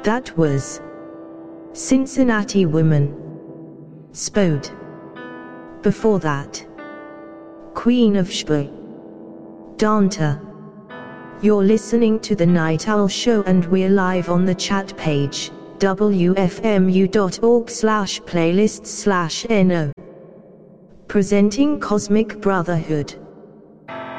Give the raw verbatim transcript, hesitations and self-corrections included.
That was Cincinnati Women. Spode. Before that, Queen of Sheba. Danta. You're listening to The Night Owl Show and we're live on the chat page, w f m u dot org slash playlists slash no. Presenting Cosmic Brotherhood.